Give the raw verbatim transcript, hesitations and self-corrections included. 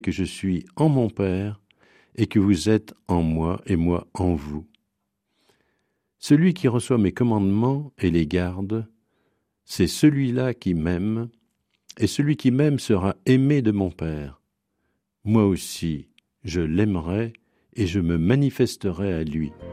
que je suis en mon Père et que vous êtes en moi et moi en vous. Celui qui reçoit mes commandements et les garde, c'est celui-là qui m'aime, et celui qui m'aime sera aimé de mon Père. Moi aussi, je l'aimerai et je me manifesterai à lui.